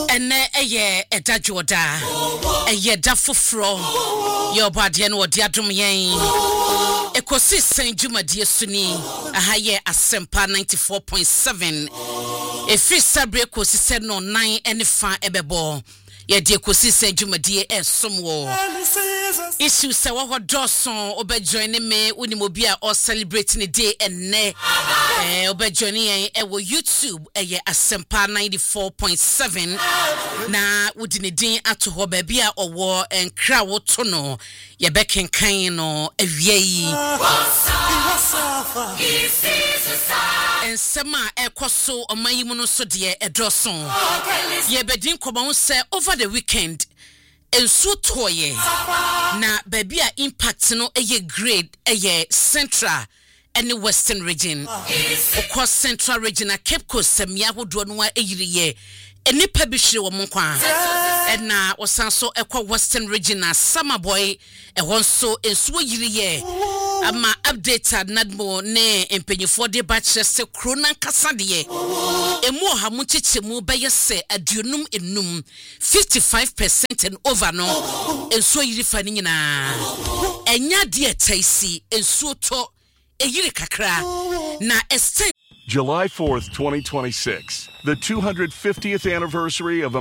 ene eye edajoda eye dafofro ye obade no odi adom yen ekosi san dwumadie suni aha ye asempa 94.7 efi sabre kosi se no 9 ene fa ebebo ye de kosi san dwumadie esomwo issue se wo doson obejoin me unimobi a o celebrating the day enne obejoin yen e wo YouTube eye asempa 94.7 na wudine din ato ho ba bia owo enkra wo to no ye bekenkan no awie yi ensema ekoso omayimu no so de edoson ye bedin koba say over the weekend enso toye na baby a impact no eye grade eye central any western region across central region a Cape Coast semia hodo no eyiriye enipa bihire wo monkwa na osanso ekwa western region na summer boy ehonso enso yiriye ama updated nadmo ne empenyefo de bachelor se krona kasa de emu ha mu chichemu beye se aduonum enum 55% and over no enso yiri fa ni nyina enya de taisi enso to eyiri kakra na July 4th, 2026, the 250th anniversary of